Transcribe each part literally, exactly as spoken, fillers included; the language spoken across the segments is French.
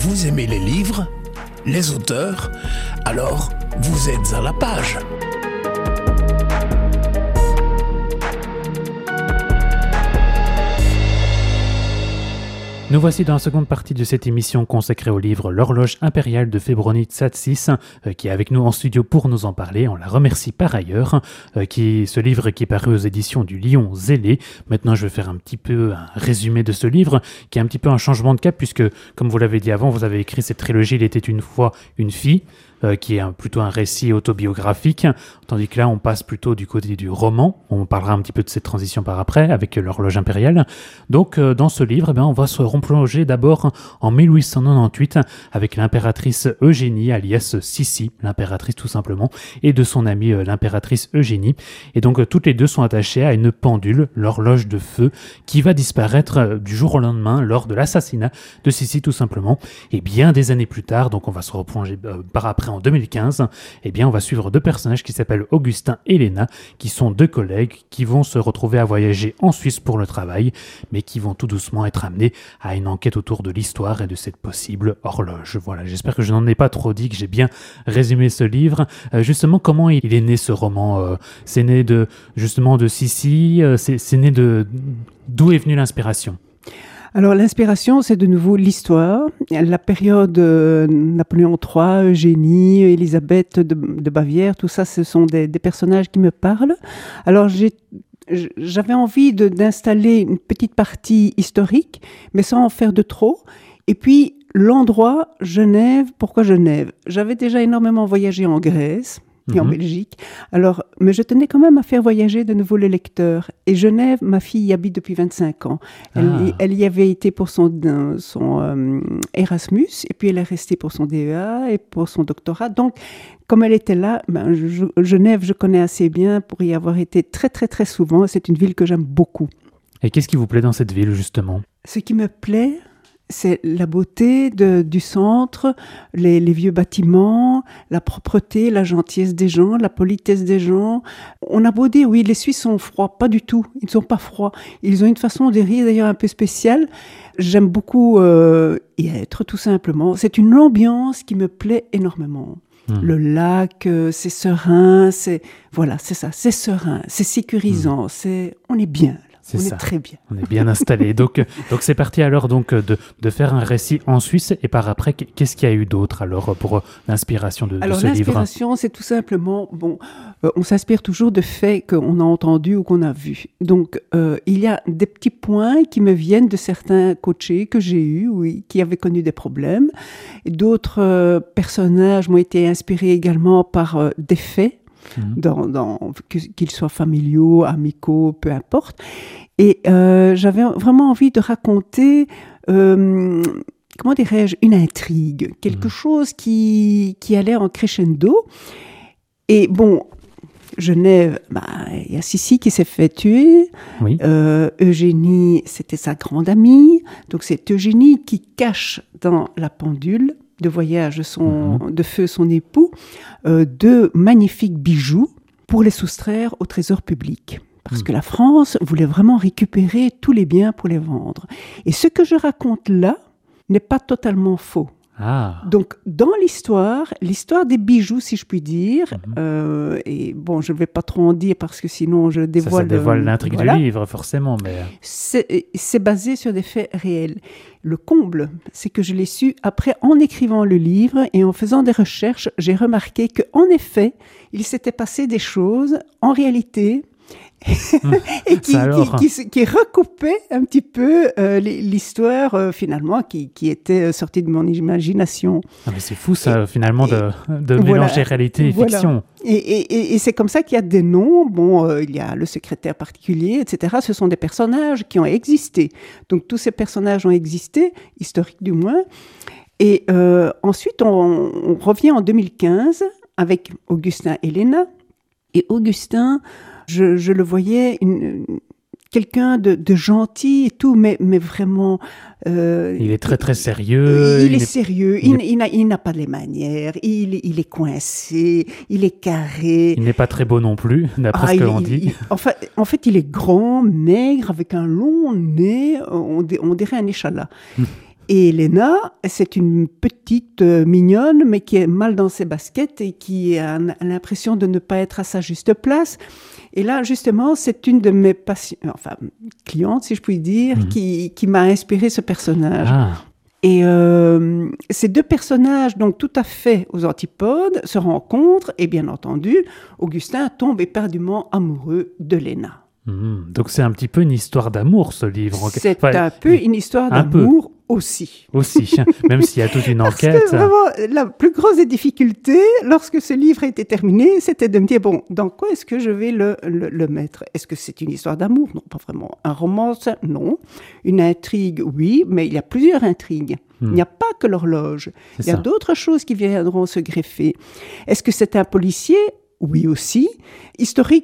Vous aimez les livres, les auteurs? Alors, vous êtes à la page. Nous voici dans la seconde partie de cette émission consacrée au livre L'horloge impériale de Fébroni Tsatsis, euh, qui est avec nous en studio pour nous en parler. On la remercie par ailleurs. Euh, qui, ce livre qui est paru aux éditions du Lion Zélé. Maintenant, je vais faire un petit peu un résumé de ce livre, qui est un petit peu un changement de cap, puisque, comme vous l'avez dit avant, vous avez écrit cette trilogie « Il était une fois une fille ». Euh, qui est un, plutôt un récit autobiographique, tandis que là on passe plutôt du côté du roman. On parlera un petit peu de cette transition par après avec l'horloge impériale. Donc euh, dans ce livre, eh bien, on va se replonger d'abord en mille huit cent quatre-vingt-dix-huit avec l'impératrice Eugénie, alias Sissi, l'impératrice tout simplement, et de son amie euh, l'impératrice Eugénie. Et donc euh, toutes les deux sont attachées à une pendule, l'horloge de feu, qui va disparaître euh, du jour au lendemain lors de l'assassinat de Sissi tout simplement. Et bien des années plus tard, donc on va se replonger euh, par après en deux mille quinze, eh bien, on va suivre deux personnages qui s'appellent Augustin et Léna, qui sont deux collègues qui vont se retrouver à voyager en Suisse pour le travail, mais qui vont tout doucement être amenés à une enquête autour de l'histoire et de cette possible horloge. Voilà, j'espère que je n'en ai pas trop dit, que j'ai bien résumé ce livre. Euh, justement, comment il est né ce roman euh, C'est né de, justement, de Sissi, euh, c'est, c'est né de... D'où est venue l'inspiration ? Alors l'inspiration, c'est de nouveau l'histoire, la période euh, Napoléon trois, Eugénie, Élisabeth de, de Bavière, tout ça, ce sont des, des personnages qui me parlent. Alors j'ai, j'avais envie de, d'installer une petite partie historique, mais sans en faire de trop. Et puis l'endroit, Genève, pourquoi Genève ? J'avais déjà énormément voyagé en Grèce et en mmh. Belgique. Alors, mais je tenais quand même à faire voyager de nouveau le lecteur. Et Genève, ma fille y habite depuis vingt-cinq ans. Elle, ah. elle y avait été pour son, son euh, Erasmus, et puis elle est restée pour son D E A et pour son doctorat. Donc, comme elle était là, ben, je, Genève, je connais assez bien pour y avoir été très, très, très souvent. C'est une ville que j'aime beaucoup. Et qu'est-ce qui vous plaît dans cette ville, justement ? Ce qui me plaît, c'est la beauté de, du centre, les, les vieux bâtiments, la propreté, la gentillesse des gens, la politesse des gens. On a beau dire, oui, les Suisses sont froids, pas du tout, ils ne sont pas froids. Ils ont une façon de rire d'ailleurs un peu spéciale. J'aime beaucoup euh, y être, tout simplement. C'est une ambiance qui me plaît énormément. Mmh. Le lac, euh, c'est serein, c'est... Voilà, c'est ça, c'est serein, c'est sécurisant, mmh. c'est... On est bien. C'est on ça. est très bien. On est bien installé. donc, donc c'est parti alors donc de, de faire un récit en Suisse. Et par après, qu'est-ce qu'il y a eu d'autre alors pour l'inspiration de, alors, de ce livre ? Alors l'inspiration, c'est tout simplement, bon, euh, on s'inspire toujours de faits qu'on a entendus ou qu'on a vus. Donc euh, il y a des petits points qui me viennent de certains coachés que j'ai eus, oui, qui avaient connu des problèmes. Et d'autres euh, personnages m'ont été inspirés également par euh, des faits. Dans, dans, qu'ils soient familiaux, amicaux, peu importe. Et euh, j'avais vraiment envie de raconter, euh, comment dirais-je, une intrigue, quelque mmh. chose qui, qui allait en crescendo. Et bon, Genève, bah, il y a Sissi qui s'est fait tuer. Oui. Euh, Eugénie, c'était sa grande amie. Donc c'est Eugénie qui cache dans la pendule de voyage son, mmh. de feu son époux, euh, deux magnifiques bijoux pour les soustraire au trésor public. Parce mmh. que la France voulait vraiment récupérer tous les biens pour les vendre. Et ce que je raconte là n'est pas totalement faux. Ah. Donc, dans l'histoire, l'histoire des bijoux, si je puis dire, mmh. euh, et bon, je ne vais pas trop en dire parce que sinon je dévoile... Ça, ça dévoile l'intrigue voilà. du livre, forcément, mais... C'est, c'est basé sur des faits réels. Le comble, c'est que je l'ai su après en écrivant le livre et en faisant des recherches, j'ai remarqué qu'en effet, il s'était passé des choses, en réalité... et qui, qui, qui, qui recoupait un petit peu euh, l'histoire euh, finalement qui, qui était sortie de mon imagination. Ah mais c'est fou ça et, finalement de, de voilà, mélanger réalité et voilà. fiction. Et, et, et c'est comme ça qu'il y a des noms, bon euh, il y a le secrétaire particulier, et cetera. Ce sont des personnages qui ont existé. Donc tous ces personnages ont existé, historiques du moins. Et euh, ensuite on, on revient en deux mille quinze avec Augustin et Léna. Et Augustin... Je, je le voyais, une, quelqu'un de, de gentil et tout, mais, mais vraiment... Euh, il est très très sérieux. Il, il est, est sérieux, il, il, n'a, il n'a pas les manières, il, il est coincé, il est carré. Il n'est pas très beau non plus, d'après ah, ce que l'on dit. Il, en, fait, en fait, il est grand, maigre, avec un long nez, on, on dirait un échalas. Et Elena, c'est une petite euh, mignonne, mais qui est mal dans ses baskets et qui a, a l'impression de ne pas être à sa juste place. Et là, justement, c'est une de mes patients, enfin, clientes, si je puis dire, mmh. qui, qui m'a inspiré ce personnage. Ah. Et euh, ces deux personnages, donc tout à fait aux antipodes, se rencontrent et bien entendu, Augustin tombe éperdument amoureux de Léna. Mmh, donc c'est un petit peu une histoire d'amour, ce livre. C'est enfin, un peu une histoire un d'amour peu. aussi. Aussi, même s'il y a toute une Parce enquête. que vraiment, la plus grosse des difficultés, lorsque ce livre a été terminé, c'était de me dire, bon, dans quoi est-ce que je vais le, le, le mettre ? Est-ce que c'est une histoire d'amour ? Non, pas vraiment. Un roman, non. Une intrigue, oui, mais il y a plusieurs intrigues. Hmm. Il n'y a pas que l'horloge. C'est il y a ça. D'autres choses qui viendront se greffer. Est-ce que c'est un policier ? Oui aussi. Historique ?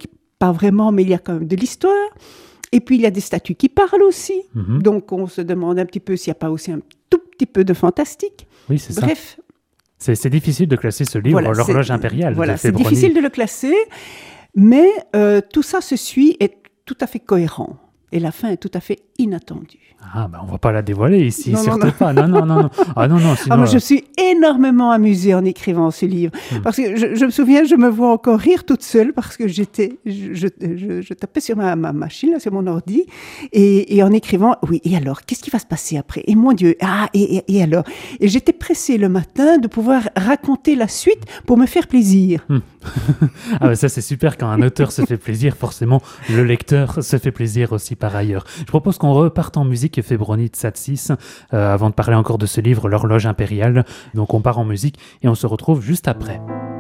Pas vraiment, mais il y a quand même de l'histoire. Et puis, il y a des statues qui parlent aussi. Mm-hmm. Donc, on se demande un petit peu s'il n'y a pas aussi un tout petit peu de fantastique. Oui, c'est Bref. ça. C'est, c'est difficile de classer ce livre, voilà, L'horloge c'est, impériale. Voilà, de c'est difficile de le classer, mais euh, tout ça se suit et est tout à fait cohérent. Et la fin est tout à fait inattendue. Ah, ben on ne va pas la dévoiler ici, non, surtout non, non. pas. Non, non, non, non. Ah, non, non, sinon, ah, moi, je suis énormément amusée en écrivant ce livre. Hmm. Parce que je, je me souviens, je me vois encore rire toute seule parce que j'étais, je, je, je, je tapais sur ma, ma machine, là, sur mon ordi, et, et en écrivant, oui, et alors, qu'est-ce qui va se passer après ? Et mon Dieu, ah, et, et, et alors ? Et j'étais pressée le matin de pouvoir raconter la suite pour me faire plaisir. Hmm. ah, ben ça, c'est super quand un auteur se fait plaisir, forcément, le lecteur se fait plaisir aussi par ailleurs. Je propose qu'on reparte en musique, Fébronite Tsatsis, euh, avant de parler encore de ce livre, L'horloge impériale. Donc on part en musique et on se retrouve juste après.